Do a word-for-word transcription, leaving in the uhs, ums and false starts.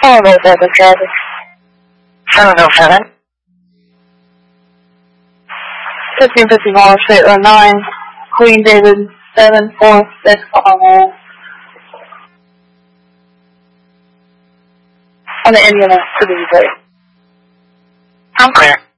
Seven oh seven traffic. Seven oh seven. Fifteen fifty one straight run nine. Queen David seven four six on the on the Indiana to be great. I'm clear.